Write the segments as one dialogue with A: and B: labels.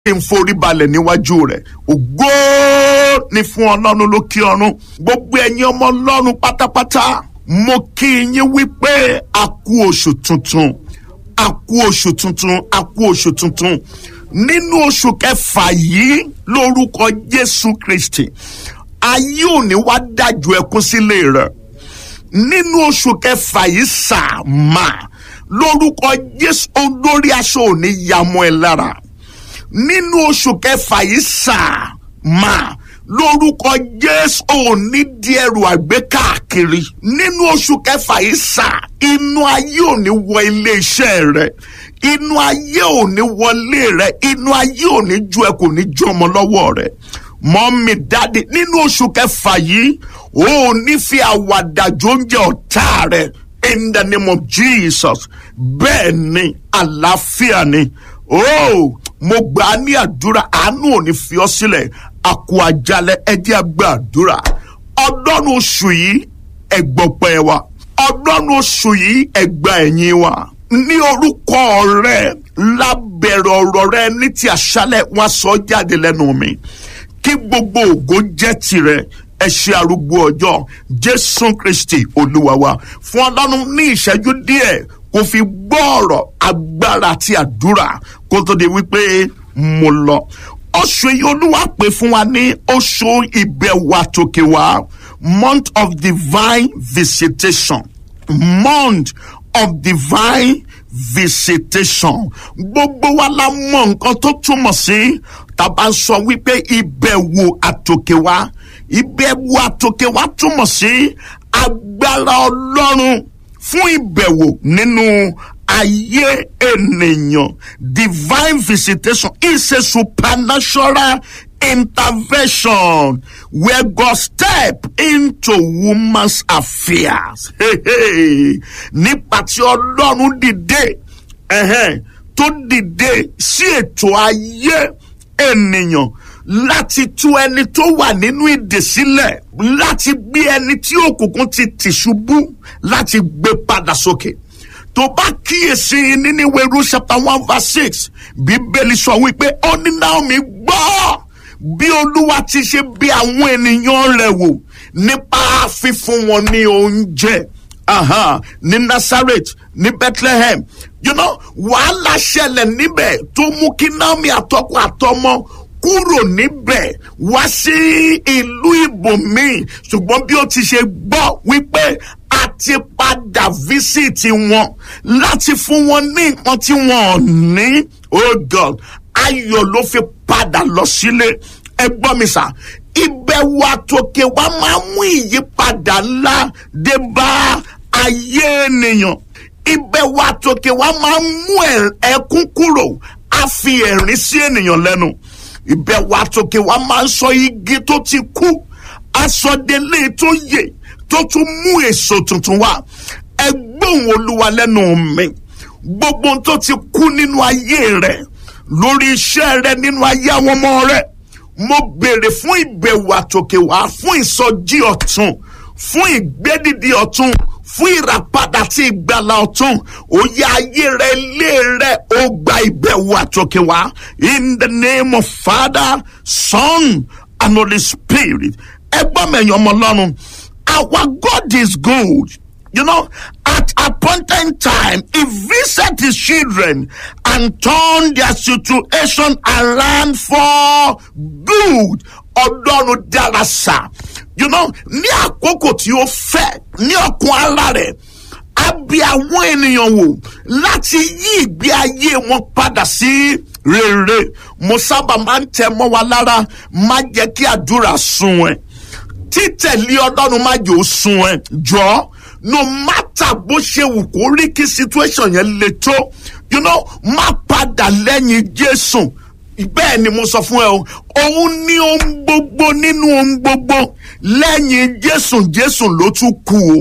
A: kí n forí balẹ̀ níwájú rẹ̀. Ògo ni fún Ọlọ́run lókè ọ̀run. Gbogbo ẹ̀yin ọmọ Ọlọ́run pátápátá, mo kí yín wípé a kú oṣù tuntun, a kú oṣù tuntun, a kú oṣù tuntun. Nínú oṣù kẹfà yìí lórúkọ Jésù Kristi, ayé ò ní wá dájú ẹkún sílé rẹ̀. Nínú oṣù kẹfà yìí sàmà lórúkọ Jésù, olórí aṣọ ò ní yàmọ́ ẹ lára. Nínú oṣù kẹfà yìí sàmà lórúkọ Jésù, ò ní di ẹrù àgbé káàkiri. Nínú oṣù kẹfà yìí inú ayé ò ní wọ ilé iṣẹ́ rẹ̀, inú ayé ò ní wọlé rẹ̀, inú ayé ò ní ju ẹ, kò ní ju ọmọ lọ́wọ́ rẹ̀. Mọ́mí dáàdì, nínú oṣù kẹfà yìí ò ní fi àwàdà jóúnjẹ ọ̀tá rẹ̀ in the name of Jesus. Bẹ́ẹ̀ ni àlàáfíà ni. Mo gbà á ní àdúrà, àánú ò ní fi ọ́ sílẹ̀. Àkó àjálẹ̀ ẹ jẹ́ á gba àdúrà. Ọlọ́run oṣù yìí ẹ gbọpẹ́ wa. Ọlọ́run oṣù yìí ẹ gba ẹ̀yìn wa. Ní orúkọ rẹ̀ lábẹ̀rẹ̀ ọ̀rọ̀ rẹ̀ ní ti àṣálẹ̀ wá sọ jáde lẹ́nu mi. Kí gbogbo ògo jẹ́ tirẹ̀. Ẹ ṣé arúgbó ọjọ́ Jésù Kristi Olúwa wa. Fún Ọlọ́run ní ìṣẹ́jú díẹ̀ kó fi gbọ́ ọ̀rọ̀ agbára àti àdúrà kó tó di wípé mo lọ. Oṣù yìí Olúwa pè fún wa ní oṣù ìbẹ̀wò àtòkè wá, month of divine visitation, month of divine visitation. Gbogbo wa la mọ̀ nǹkan tó túmọ̀ sí tá bá ń sọ wípé ìbẹ̀wò àtòkè wá. Ìbẹ̀wò àtòkè wá túmọ̀ sí agbára Ọlọ́run fún ìbẹ̀wò nínú ayé ènìyàn. Divine visitation is a supernatural intervention where God step into woman's affairs. Nípa tí Ọlọ́run dìde tó dìde sí ètò ayé ènìyàn láti tú ẹni tó wà nínú ìdè sílẹ̀, láti gbé ẹni tí òkùnkùn ti tì ṣubú, láti gbé padà sókè. Tó bá kíyèsí nínú ìwé Rúùmù chapter 1 verse 6, Bíbélì sọ wípé ó ní Naomi gbọ́ bí Olúwa ti ṣe bí àwọn ènìyàn rẹ̀ wò nípa fífún wọn ní oúnjẹ. Ní Nazareth, ní Bethlehem, wàhálà ṣẹlẹ̀ níbẹ̀ tó mú kí Naomi àtọkọ àtọmọ kúrò níbẹ̀ wá sí ìlú ibòmíì. Ṣùgbọ́n bí ó ti ṣe gbọ́ wípé a ti padà físìtì wọn láti fún wọn ní nǹkan tí wọn ò ní, oh God, ayọ̀ ló fi padà lọ sílé. Ẹ gbọ́ mi sà, ìbẹ̀wò àtòkè wa máa mú ìyípadà ńlá dé bá ayé ènìyàn. Ìbẹ̀wò àtòkè wa máa mú ẹkún kúrò, á fi ẹ̀rín sí ènìyàn lẹ́nu. Ìbẹ̀wò àtòkè wa máa ń sọ igi tó ti kú, aṣọdélé tó yè, tó tún mú èso tuntun wá. Ẹ gbóhùn Olúwa lẹ́nu mi. Gbogbo ohun tó ti kú nínú ayé rẹ, lórí iṣẹ́ rẹ, nínú ayé àwọn ọmọ rẹ, mo béèrè fún ìbẹ̀wò àtòkè wá, fún ìsọjí ọ̀tun, fún ìgbédìdì ọ̀tun, fún ìràpadà àti ìgbàlà ọ̀tun. Òye ayé rẹ, ilé rẹ, ó gba ìbẹ̀wò àtòkè wá. In the name of Father, Son, and Holy Spirit. Ẹgbọ́n mẹ̀yàn ọmọ Ọlọ́run, our God is good. At appointed time, He visited His children and turned their situation around for good. Ọlọ́run dára sá. Ní àkókò tí ó fẹ́, ní ọkàn ara rẹ̀, á bi àwọn ènìyàn wò láti yí ìgbé ayé wọn padà sí rere. Mo sábà máa ń tẹ mọ́ wa lára, má jẹ́ kí àdúrà sun ẹ. Títẹ̀lé Ọlọ́run má jẹ́ ó sun ẹ. Jọ̀ọ́, no matter bó ṣe wù kó rí kí situation yẹn le tó, má padà lẹ́yìn Jésù. Bẹ́ẹ̀ ni mo sọ fún ẹ o, òun ní ohun gbogbo nínú ohun gbogbo. Lẹ́yìn Jésù ló tún kù o.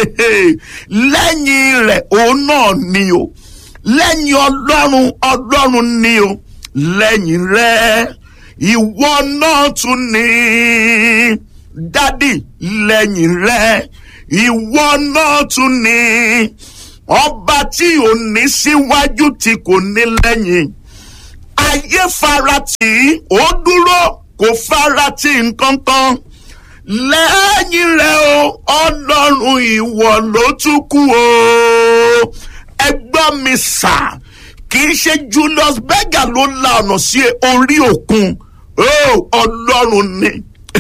A: Lẹ́yìn rẹ̀ òun náà ni o. Lẹ́yìn Ọlọ́run ni o. Lẹ́yìn rẹ̀ ìwọ náà tún ni. Dádì, lẹ́yìn rẹ̀ ìwọ náà tún ni. Ọba tí ò ní síwájú tí kò ní lẹ́yìn. ayé faratì ó dúró kò faratì nǹkankan lẹ́yìn rẹ̀ o ọlọ́run ìwọ ló tún kù o. ẹ gbọ́ mi sà, kì í ṣe Julius Berger ló la ọ̀nà sí orí òkun, ọlọ́run ni.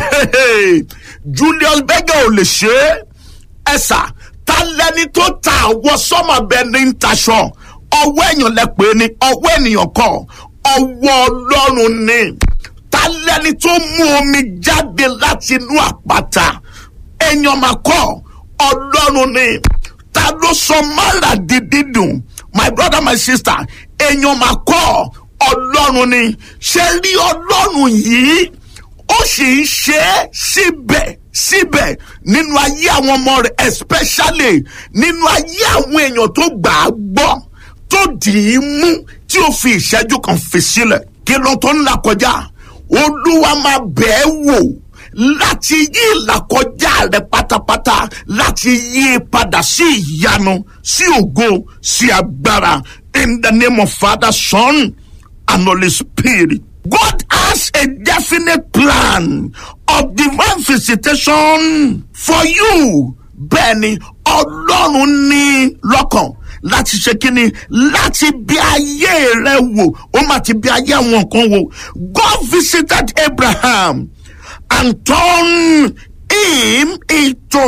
A: Julius Berger ò lè ṣe é. ẹ sà, ta lẹni tó ta àwọ̀ sọ́mọ̀bẹ ní ń taṣọ? ọwọ́ èèyàn lẹ pè é ní, ọwọ́ ènìyàn kọ́, ọwọ́ ọlọ́run ni. Ta lẹni tó mú omi jáde láti inú àpáta? èèyàn máa kọ́, ọlọ́run ni. Ta ló sọ mara di dídùn? My brother, my sister, èèyàn máa kọ́, ọlọ́run ni. ṣe rí ọlọ́run yìí ó sì ń ṣe é síbẹ̀ nínú ayé àwọn ọmọ rẹ̀, especially nínú ayé àwọn èèyàn tó gbà á gbọ́, tó dì í mú, tí ó fi ìṣẹ́jú kan fi sílẹ̀. kí ló tó ń là kọjá? Olúwa máa bẹ̀ ẹ́ wò láti yí ìlàkọjá rẹ pátápátá, láti yí padà sí ìyanu, sí ògo, sí agbára. In the name of Father, Son, and Holy Spirit. God has a definite plan of divine visitation for you. Bẹ́ẹ̀ni, Ọlọ́run ní lọ́kàn láti ṣe kíni? Láti bí ayé rẹ wò. Ó máa ti bí ayé àwọn kan wò. God visited Abraham and turned him into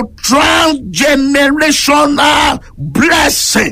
A: transgenerational blessing.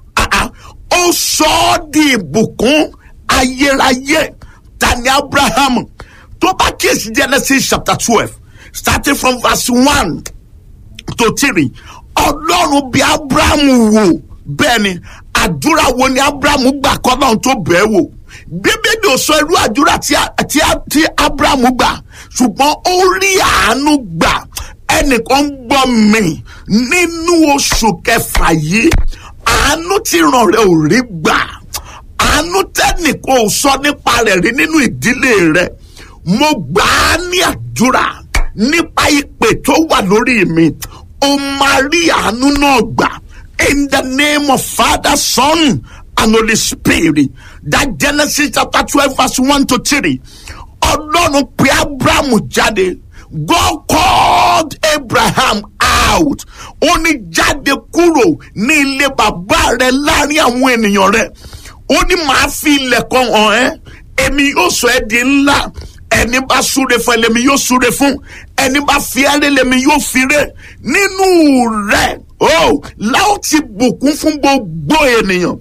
A: Ó sọ ọ́ di ìbùkún ayérayé. Tani Abraham. Tó bá kíyèsí Genesis chapter 12, starting from verse 1 to 3. Ọlọ́run bí Abraham wò. Bẹ́ẹ̀ni, àdúrà wo ni Abraham gbà kọ́lọ́run tó bẹ̀ẹ́ wò? Bíbélì ò sọ irú àdúrà tí Abraham gbà, ṣùgbọ́n ó rí àánú gbà. Ẹnìkan gbọ́ mi nínú oṣù kẹfà yìí, àánú tí ràn rẹ ò rí gbà, àánú tẹ́nìkan ò sọ nípa rẹ̀ rí nínú ìdílé rẹ̀. Mo gbà á ní àdúrà nípa ìpè tó wà lórí mi, ó máa rí àánú náà gbà. In the name of Father, Son, and Holy Spirit. That Genesis chapter 12 verse 1 to 3. Ọlọ́run pe Abraham jáde. God called Abraham out. Ó ní jáde kúrò ní ilé bàbá rẹ̀ láàrin àwọn ènìyàn rẹ̀. Ó ní màá fi ilẹ̀ kan hàn ẹ́. Èmi yóò sọ ẹ́ di ńlá. Ẹni bá súre fún ẹ lèmi yóò súre fún. Ẹni bá fi ẹ́ rẹ́ lèmi yóò fi rẹ́. Nínú rẹ̀, láti bùkún fún gbogbo ènìyàn.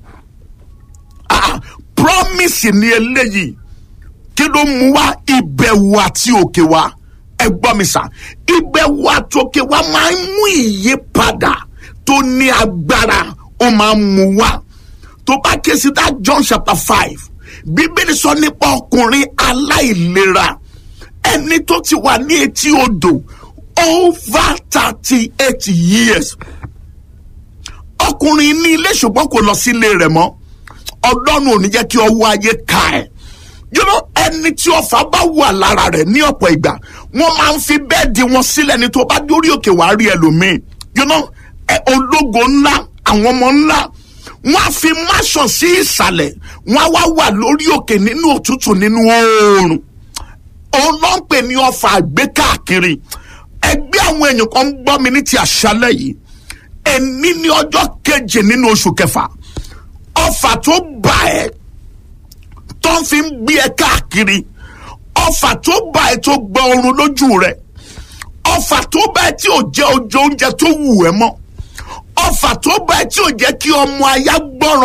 A: Promise ni eléyìí. Kí ló mú wá? Ìbẹ̀wò àti òkè wá. Ẹ gbọ́ mi sà. Ìbẹ̀wò àti òkè wá máa ń mú ìyípadà tó ní agbára. Ó máa ń mú wá. Tó bá ké sí dá John chapter 5. Bíbélì sọ nípa ọkùnrin aláìlera. Ẹni tó ti wà ní etí odò over 38 years. Ọkùnrin ní ilé ṣùgbọ́n kò lọ sí ilé rẹ̀ mọ́. Ọlọ́run ò ní jẹ́ kí ọwọ́ ayé ká ẹ̀. Ẹni tí ọfà bá wà lára rẹ̀ ní ọ̀pọ̀ ìgbà, wọ́n máa ń fi bẹ́ẹ̀dì wọn sílẹ̀ ní tó bá dórí òkè wàá rí ẹlòmíì. Ológo ńlá, àwọn ọmọ ńlá, wọ́n á fi máṣọ̀ sí ìsàlẹ̀, wọ́n á wá wà lórí òkè nínú òtútù nínú oòrùn. Òun ló ń pè ní ọfà àgbékáàkiri. Ẹgbẹ́ àwọn èèyàn kan ń gbọ́ mi ní ti àṣálẹ́ yìí. Èní ní ọjọ́ keje nínú oṣù kẹfà. Ọfà tó bá ẹ tó ń fi ń gbé ẹ káàkiri. Ọfà tó bá ẹ tó gbọ́ oorun lójú rẹ̀. Ọfà tó bá ẹ tí ò jẹ́ oúnjẹ tó wù ẹ́ mọ́. Ọfà tó bá ẹ tí ò jẹ́ kí ọmọ aya gbọ́ràn